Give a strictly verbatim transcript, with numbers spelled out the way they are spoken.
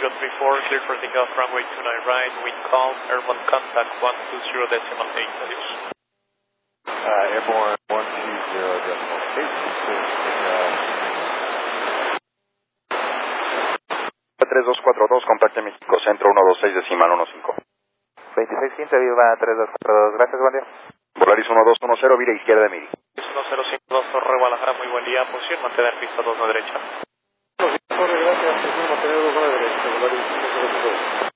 zero three four, clear for takeoff, runway two nine right, wind calm, airborne contact one two zero decimal eight, adiós. Uh, airborne one two zero decimal eight, clear for takeoff. tres dos cuatro dos, contacte México Centro uno dos seis decimal uno cinco. veintiséis quince, viva tres dos cuatro dos, gracias, buen día. Volaris uno dos uno cero, vira izquierda de Miri. uno cero cinco dos, Torre Guadalajara, muy buen día, posición, mantener pista dos a derecha. Torre, gracias, posición, mantener dos a derecha, Volaris uno cero cinco dos.